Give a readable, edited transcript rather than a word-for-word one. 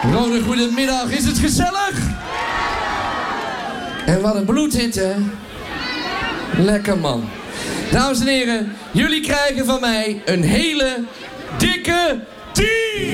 Rode, goedemiddag. Is het gezellig? En wat een bloedhit, hè? Lekker, man. Dames en heren, jullie krijgen van mij een hele dikke 10!